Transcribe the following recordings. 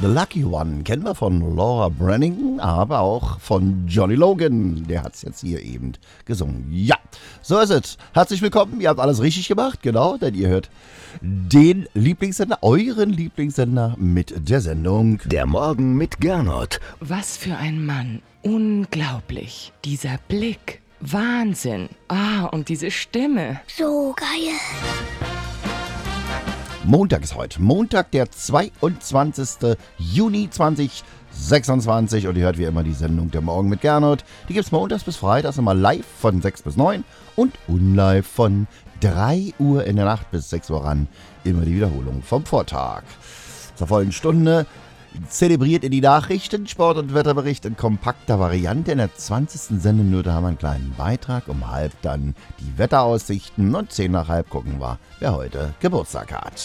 The Lucky One kennen wir von Laura Branigan, aber auch von Johnny Logan. Der hat es jetzt hier eben gesungen. Ja, so ist es. Herzlich willkommen. Ihr habt alles richtig gemacht, genau, denn ihr hört den Lieblingssender, euren Lieblingssender mit der Sendung Der Morgen mit Gernot. Was für ein Mann. Unglaublich. Dieser Blick. Wahnsinn. Und diese Stimme. So geil. Montag ist heute. Montag, der 22. Juni 2026. Und ihr hört wie immer die Sendung Der Morgen mit Gernot. Die gibt es montags bis freitags immer live von 6 bis 9 und unlive von 3 Uhr in der Nacht bis 6 Uhr ran. Immer die Wiederholung vom Vortag. Zur vollen Stunde zelebriert ihr die Nachrichten, Sport- und Wetterbericht in kompakter Variante. In der 20. Sendeminute haben wir einen kleinen Beitrag. Um halb dann die Wetteraussichten und 10 nach halb gucken wir, wer heute Geburtstag hat.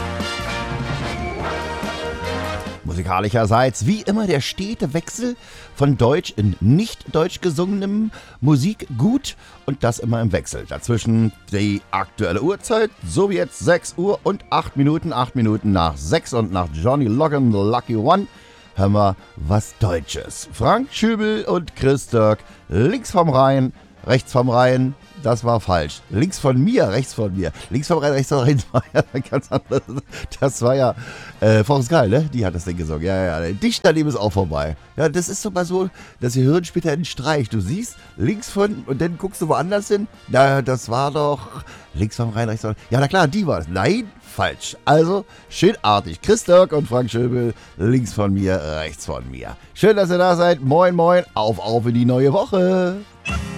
Musikalischerseits wie immer der stete Wechsel von Deutsch in nicht deutsch gesungenem Musikgut und das immer im Wechsel. Dazwischen die aktuelle Uhrzeit, so wie jetzt 6 Uhr und 8 Minuten, 8 Minuten nach 6 und nach Johnny Logan, The Lucky One, hören wir was Deutsches. Frank Schöbel und Chris Dirk, links vom Rhein, rechts vom Rhein. Das war falsch. Links von mir, rechts von mir. Links vom Rhein, rechts vom Rhein. Das war ja ganz anders. Das war ja Forrest Gall, ne? Die hat das Ding gesungen. Ja. Dicht daneben ist auch vorbei. Ja, das ist doch mal so, das Gehirn später einen Streich. Du siehst links von und dann guckst du woanders hin. Na, das war doch links vom Rhein, rechts vom Rhein. Ja, na klar, die war es. Nein, falsch. Also, schönartig. Chris Dirk und Frank Schöbel, links von mir, rechts von mir. Schön, dass ihr da seid. Moin, moin. Auf in die neue Woche.